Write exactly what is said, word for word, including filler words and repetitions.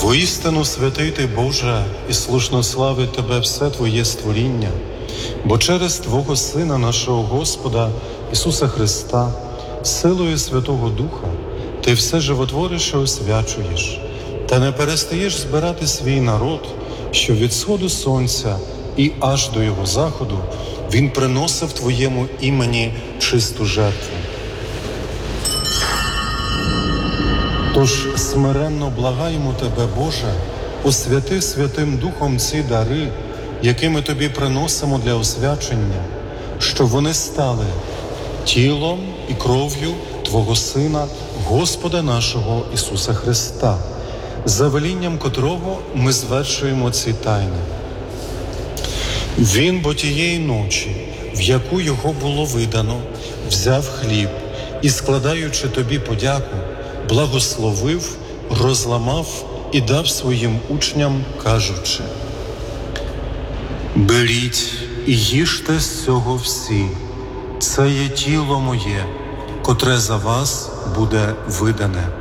Воістину святий ти, Боже, і слушно славить Тебе все Твоє створіння, бо через Твого Сина, нашого Господа Ісуса Христа, силою Святого Духа, Ти все животвориш і освячуєш, та не перестаєш збирати свій народ, що від сходу сонця і аж до його заходу Він приносив Твоєму імені чисту жертву. Тож смиренно благаємо Тебе, Боже, освяти Святим Духом ці дари, які ми Тобі приносимо для освячення, щоб вони стали тілом і кров'ю Твого Сина, Господа нашого Ісуса Христа, за велінням котрого ми звершуємо ці тайни. Він, бо тієї ночі, в яку його було видано, взяв хліб і, складаючи Тобі подяку, благословив, розламав і дав своїм учням, кажучи: «Беріть і їжте з цього всі, це є тіло моє, котре за вас буде видане».